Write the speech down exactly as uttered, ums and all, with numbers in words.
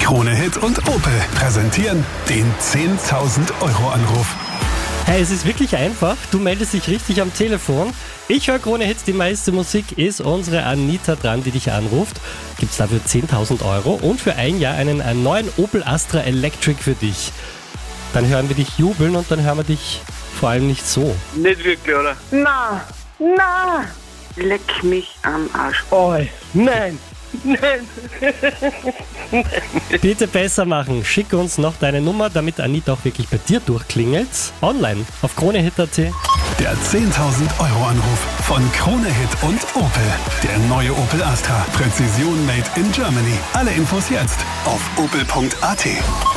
Krone Hit und Opel präsentieren den zehntausend Euro Anruf. Hey, es ist wirklich einfach. Du meldest dich richtig am Telefon. Ich höre Krone Hits, die meiste Musik, ist unsere Anita dran, die dich anruft. Gibt's dafür zehntausend Euro und für ein Jahr einen, einen neuen Opel Astra Electric für dich. Dann hören wir dich jubeln und dann hören wir dich vor allem nicht so. Nicht wirklich, oder? Na, na, leck mich am Arsch. Oh, nein, nein. Bitte besser machen. Schick uns noch deine Nummer, damit Anita auch wirklich bei dir durchklingelt. Online auf kronehit punkt at. Der zehntausend Euro Anruf von Krone Hit und Opel. Der neue Opel Astra. Präzision made in Germany. Alle Infos jetzt auf opel punkt at.